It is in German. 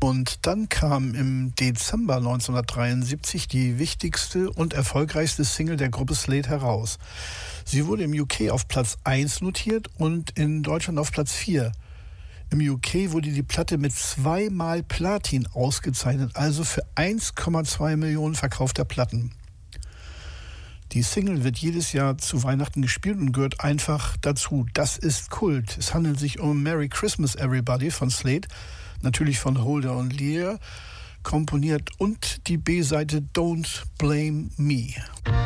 Und dann kam im Dezember 1973 die wichtigste und erfolgreichste Single der Gruppe Slade heraus. Sie wurde im UK auf Platz 1 notiert und in Deutschland auf Platz 4. Im UK wurde die Platte mit 2-mal Platin ausgezeichnet, also für 1,2 Millionen verkaufter Platten. Die Single wird jedes Jahr zu Weihnachten gespielt und gehört einfach dazu. Das ist Kult. Es handelt sich um Merry Christmas Everybody von Slade, natürlich von Holder und Lear, komponiert, und die B-Seite Don't Blame Me.